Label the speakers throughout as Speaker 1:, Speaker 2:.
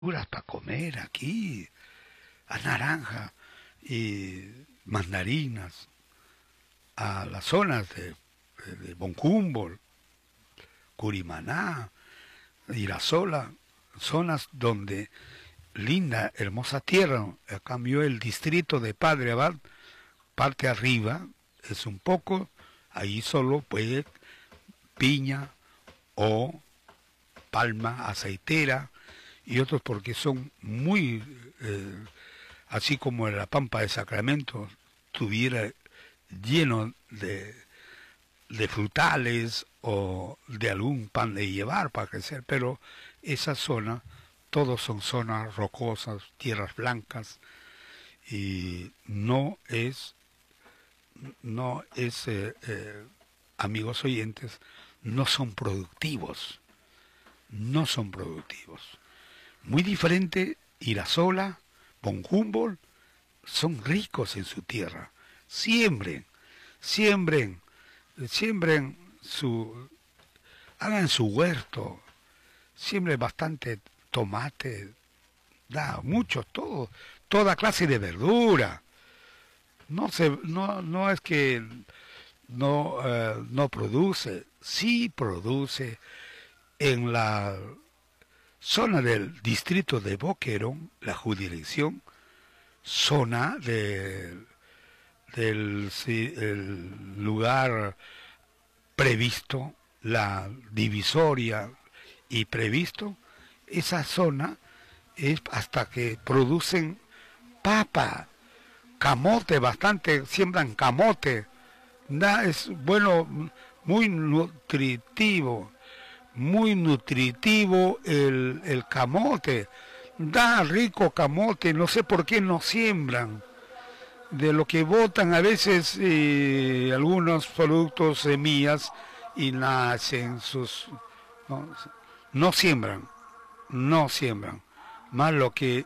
Speaker 1: verduras para comer aquí, a naranja y mandarinas, a las zonas de Boncúmbol, Curimaná, Irasola, zonas donde linda, hermosa tierra. A cambio el distrito de Padre Abad, parte arriba, es un poco, ahí solo pues piña o palma aceitera y otros porque son muy, así como en la Pampa de Sacramento tuviera lleno de frutales o de algún pan de llevar para crecer, pero esa zona, todos son zonas rocosas, tierras blancas, y amigos oyentes, no son productivos, no son productivos. Muy diferente, Irasola, Bonjúmbol, son ricos en su tierra, siembren hagan su huerto, siembren bastante tomate, da mucho, toda clase de verdura. No es que no produce, sí produce. En la zona del distrito de Boquerón, la jurisdicción, zona el lugar previsto, la divisoria y previsto, esa zona es hasta que producen papa, camote, bastante, siembran camote, es bueno, muy nutritivo el camote, da rico camote, no sé por qué no siembran. De lo que botan a veces algunos productos, semillas, y nacen no siembran, más lo que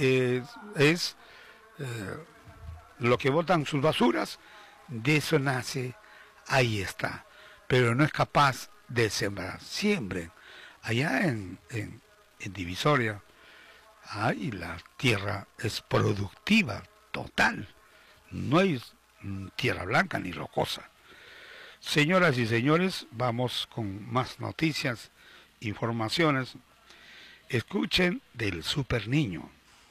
Speaker 1: lo que botan sus basuras, de eso nace, ahí está, pero no es capaz de sembrar. Siembren allá en Divisoria, ahí la tierra es productiva total, no hay tierra blanca ni rocosa. Señoras y señores, vamos con más noticias, informaciones. Escuchen del Super Niño.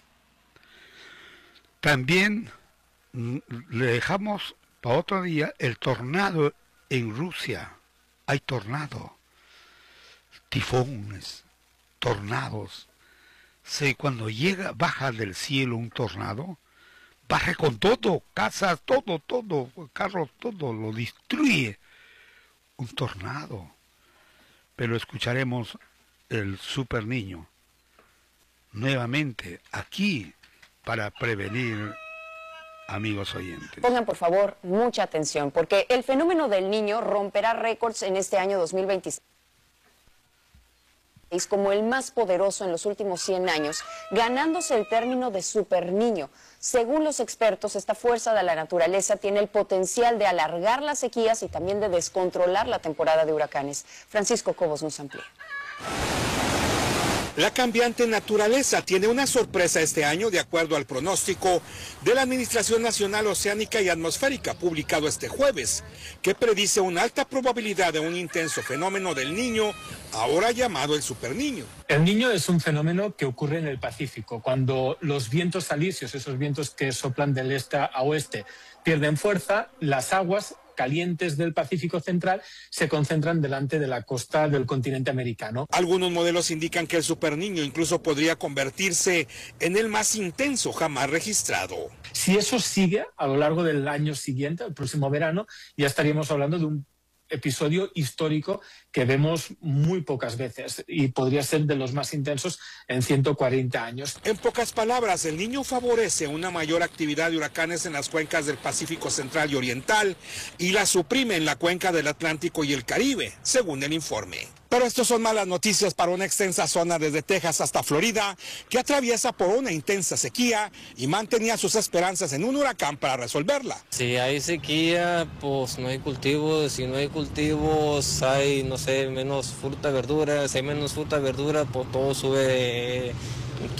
Speaker 1: También le dejamos para otro día el tornado en Rusia. Hay tornado, tifones, tornados. Cuando baja del cielo un tornado, barre con todo, casas, todo, carros, todo, lo destruye. Un tornado. Pero escucharemos el Super Niño nuevamente aquí para prevenir, amigos oyentes.
Speaker 2: Pongan por favor mucha atención, porque el fenómeno del Niño romperá récords en este año 2026 como el más poderoso en los últimos 100 años, ganándose el término de Super Niño. Según los expertos, esta fuerza de la naturaleza tiene el potencial de alargar las sequías y también de descontrolar la temporada de huracanes. Francisco Cobos nos amplía.
Speaker 3: La cambiante naturaleza tiene una sorpresa este año, de acuerdo al pronóstico de la Administración Nacional Oceánica y Atmosférica, publicado este jueves, que predice una alta probabilidad de un intenso fenómeno del Niño, ahora llamado el Super Niño.
Speaker 4: El Niño es un fenómeno que ocurre en el Pacífico, cuando los vientos alisios, esos vientos que soplan del este a oeste, pierden fuerza, las aguas calientes del Pacífico Central se concentran delante de la costa del continente americano.
Speaker 3: Algunos modelos indican que el Super Niño incluso podría convertirse en el más intenso jamás registrado.
Speaker 4: Si eso sigue a lo largo del año siguiente, el próximo verano, ya estaríamos hablando de un episodio histórico que vemos muy pocas veces y podría ser de los más intensos en 140 años.
Speaker 3: En pocas palabras, el Niño favorece una mayor actividad de huracanes en las cuencas del Pacífico Central y Oriental y la suprime en la cuenca del Atlántico y el Caribe, según el informe. Pero estos son malas noticias para una extensa zona desde Texas hasta Florida, que atraviesa por una intensa sequía y mantenía sus esperanzas en un huracán para resolverla.
Speaker 5: Si hay sequía, pues no hay cultivos. Si no hay cultivos, hay, no sé, menos fruta, verdura. Si hay menos fruta, verdura, pues todo sube